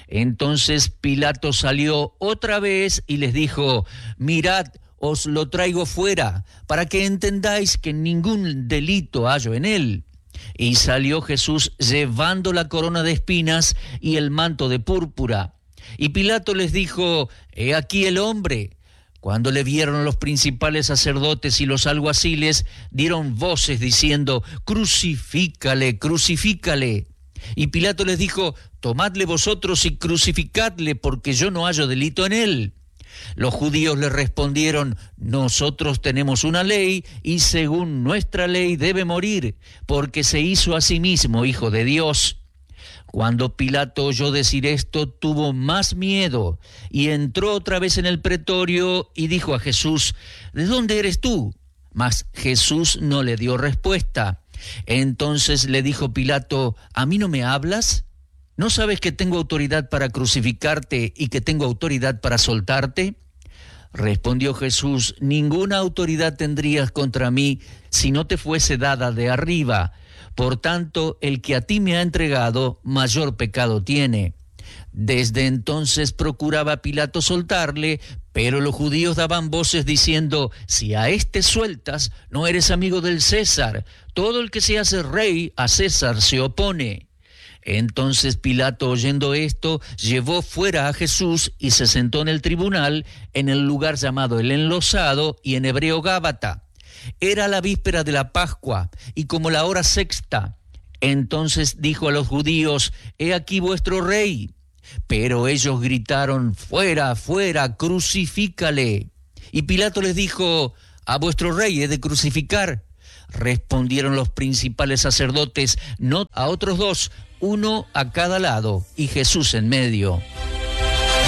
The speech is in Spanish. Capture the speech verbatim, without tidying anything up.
Entonces Pilato salió otra vez y les dijo: mirad, os lo traigo fuera, para que entendáis que ningún delito hallo en él. Y salió Jesús llevando la corona de espinas y el manto de púrpura. Y Pilato les dijo: he aquí el hombre. Cuando le vieron los principales sacerdotes y los alguaciles, dieron voces diciendo: crucifícale, crucifícale. Y Pilato les dijo: tomadle vosotros y crucificadle, porque yo no hallo delito en él. Los judíos le respondieron: nosotros tenemos una ley, y según nuestra ley debe morir, porque se hizo a sí mismo hijo de Dios. Cuando Pilato oyó decir esto, tuvo más miedo, y entró otra vez en el pretorio y dijo a Jesús: ¿de dónde eres tú? Mas Jesús no le dio respuesta. Entonces le dijo Pilato: ¿a mí no me hablas? ¿No sabes que tengo autoridad para crucificarte y que tengo autoridad para soltarte? Respondió Jesús: ninguna autoridad tendrías contra mí si no te fuese dada de arriba. Por tanto, el que a ti me ha entregado, mayor pecado tiene. Desde entonces procuraba Pilato soltarle, pero los judíos daban voces diciendo: si a éste sueltas, no eres amigo del César. Todo el que se hace rey, a César se opone. Entonces Pilato, oyendo esto, llevó fuera a Jesús y se sentó en el tribunal, en el lugar llamado el Enlosado, y en hebreo Gábata. Era la víspera de la Pascua, y como la hora sexta. Entonces dijo a los judíos: he aquí vuestro rey. Pero ellos gritaron: fuera, fuera, crucifícale. Y Pilato les dijo: a vuestro rey he de crucificar. Respondieron los principales sacerdotes: no, a otros dos, uno a cada lado, y Jesús en medio.